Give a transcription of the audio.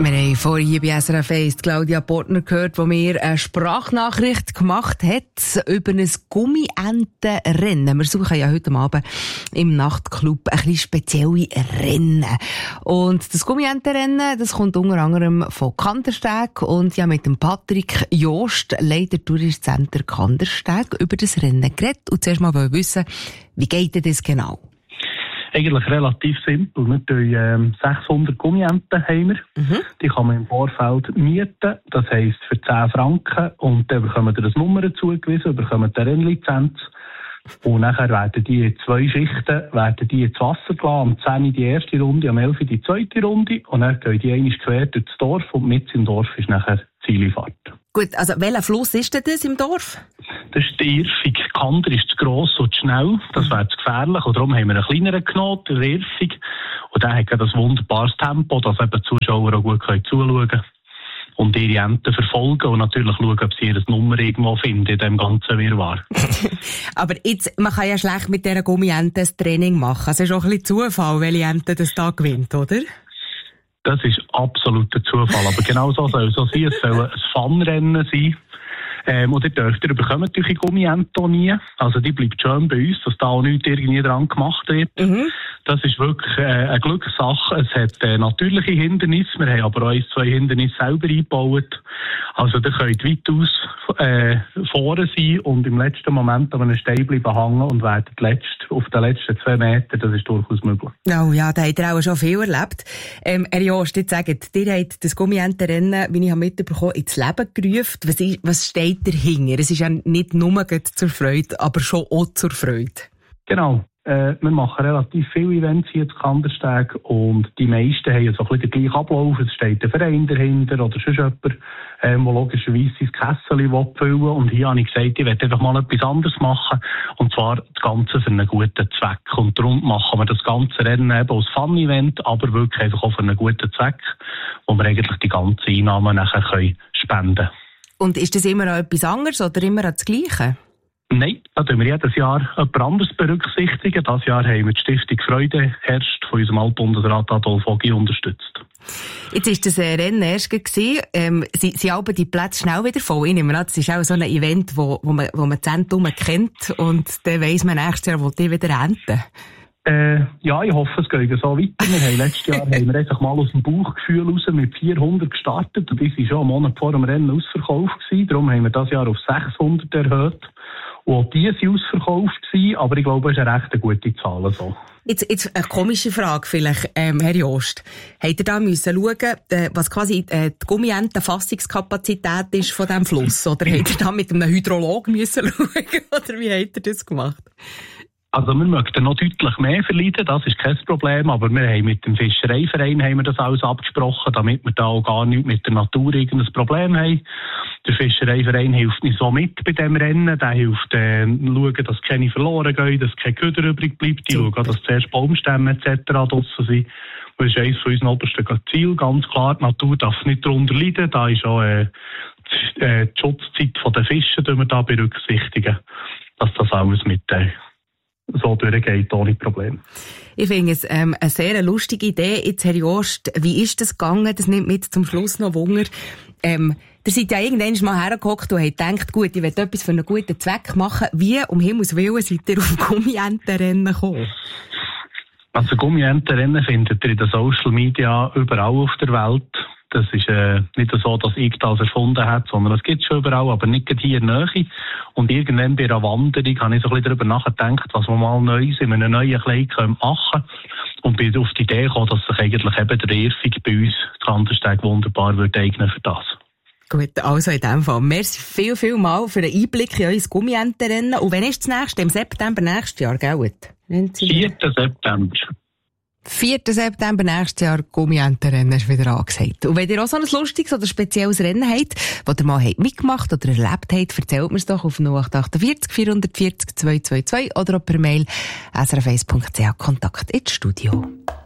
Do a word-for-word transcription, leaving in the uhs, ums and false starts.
Wir haben vorhin hier bei S R F eins Claudia Portner gehört, die mir eine Sprachnachricht gemacht hat über ein Gummientenrennen. Wir suchen ja heute Abend im Nachtclub ein bisschen spezielle Rennen. Und das Gummientenrennen, das kommt unter anderem von Kandersteg und ja mit dem Patrick Jost, Leiter Tourist Center Kandersteg, über das Rennen geredet. Und zuerst mal wissen, wie geht denn das genau? Eigentlich relativ simpel. Wir tun ähm, sechshundert Gummienten haben wir. Mhm. Die kann man im Vorfeld mieten. Das heisst für zehn Franken. Und dann bekommen wir eine Nummer zugewiesen, bekommen eine Rennlizenz. Und nachher werden die in zwei Schichten werden die ins Wasser gelassen. Am zehn Uhr die erste Runde, am elf Uhr die zweite Runde. Und dann gehen die einmal quer durch das Dorf. Und mit im Dorf ist nachher Zielfahrt. Gut, also welcher Fluss ist denn das im Dorf? Das ist die Irfig. Kander ist zu gross und zu schnell. Das wäre zu gefährlich. Und darum haben wir einen kleineren genommen, der Irfig. Und der hat ein wunderbares Tempo, dass eben die Zuschauer auch gut zuschauen können. Und ihre Enten verfolgen und natürlich schauen, ob sie ihre Nummer irgendwo finden in dem ganzen Wirrwarr. Aber jetzt, man kann ja schlecht mit dieser Gummiente ein Training machen. Es ist auch ein bisschen Zufall, welche Ente das da gewinnt, oder? Das ist absoluter Zufall. Aber genau so soll es so sein. Es soll ein Funrennen sein. Ähm, und ihr dürft, ihr bekommt natürlich Gummiente nie. Also die bleibt schön bei uns, dass da auch nichts irgendwie dran gemacht wird. Mhm. Das ist wirklich äh, eine Glückssache. Es hat äh, natürliche Hindernisse. Wir haben aber auch ein, zwei Hindernisse selber eingebaut. Also ihr könnt weitaus äh, vorne sein und im letzten Moment an einem Stein bleiben hängen und werden letzt, auf den letzten zwei Metern. Das ist durchaus möglich. Oh ja, da habt ihr auch schon viel erlebt. Ähm, Herr Jost, jetzt sagt, ihr habt das Gummientenrennen, wie ich mitbekommen habe, ins Leben gerufen. Was, ist, was steht dahinter? Es ist ja nicht nur zur Freude, aber schon auch zur Freude. Genau. Äh, wir machen relativ viele Events hier zu Kandersteg und die meisten haben so ein bisschen den gleichen Ablauf. Es steht ein Verein dahinter oder sonst jemand, ähm, der logischerweise sein Kessel füllen will. Und hier habe ich gesagt, ich möchte einfach mal etwas anderes machen. Und zwar das Ganze für einen guten Zweck. Und darum machen wir das ganze Rennen eben als Fun-Event, aber wirklich einfach auch für einen guten Zweck, wo wir eigentlich die ganzen Einnahmen nachher können spenden können. Und ist das immer noch etwas anderes oder immer das Gleiche? Nein, da tun wir jedes Jahr etwas anderes berücksichtigen. Dieses Jahr haben wir die Stiftung Freude herrscht von unserem Altbundesrat Adolf Ogi unterstützt. Jetzt war das Rennen erst gewesen. Ähm, sie, sie haben die Plätze schnell wieder voll. Ich nehme an, das ist auch so ein Event, wo, wo man, wo man Zentrum kennt und dann weiss man nächstes Jahr, wo die wieder enden. Äh, ja, ich hoffe, es geht so weiter. Wir haben letztes Jahr haben wir einfach mal aus dem Bauchgefühl raus mit vierhundert gestartet und die waren schon einen Monat vor dem Rennen ausverkauft gewesen. Darum haben wir das Jahr auf sechshundert erhöht. Und auch die waren ausverkauft gewesen, aber ich glaube, es ist eine recht gute Zahl. So. Jetzt, jetzt eine komische Frage vielleicht, ähm, Herr Jost. Habt ihr da müssen schauen, äh, was quasi äh, die Gummientenfassungskapazität ist von diesem Fluss? Oder habt ihr da mit einem Hydrolog müssen schauen? Oder wie habt ihr das gemacht? Also wir möchten noch deutlich mehr verleiden, das ist kein Problem, aber wir haben mit dem Fischereiverein haben wir das alles abgesprochen, damit wir da auch gar nicht mit der Natur irgendein Problem haben. Der Fischereiverein hilft nicht so mit bei dem Rennen, der hilft äh, schauen, dass keine verloren gehen, dass kein Köder übrig bleibt, die schauen, dass zuerst Baumstämme et cetera draussen sind. Das ist eines von unseren obersten Zielen, ganz klar, die Natur darf nicht darunter leiden, da ist auch äh, die, äh, die Schutzzeit der Fische, die wir da berücksichtigen, dass das alles mit äh, so durchgeht, ohne Problem. Ich finde es ähm, eine sehr lustige Idee. Jetzt, Herr Jost, wie ist das gegangen? Das nimmt mit zum Schluss noch Wunder. Ähm, ihr seid ja irgendwann mal hergehockt und habt gedacht, gut, ich will etwas für einen guten Zweck machen. Wie, um Himmels Willen, seid ihr auf Gummientenrennen gekommen? Also Gummientenrennen findet ihr in den Social Media überall auf der Welt. Das ist äh, nicht so, dass ich das erfunden habe, sondern es gibt es schon überall, aber nicht hier in der Nähe. Und irgendwann bei einer Wanderung habe ich so ein bisschen darüber nachgedacht, was wir mal Neues in einem neuen Kleid machen können. Und bin auf die Idee gekommen, dass sich eigentlich eben der Irfig bei uns, Kandersteg, wunderbar würde eignen für das. Gut, also in dem Fall. Merci viel, viel mal für den Einblick in euer Gummientenrennen. Und wann ist das nächste? Im September nächstes Jahr, gell? vierten September. vierten September nächstes Jahr, Gummientenrennen ist wieder angesagt. Und wenn ihr auch so ein lustiges oder spezielles Rennen habt, das ihr mal mitgemacht oder erlebt habt, erzählt mir es doch auf null acht acht vier vier vier zwei zwei zwei oder per Mail s r f eins punkt c h Kontakt ins Studio.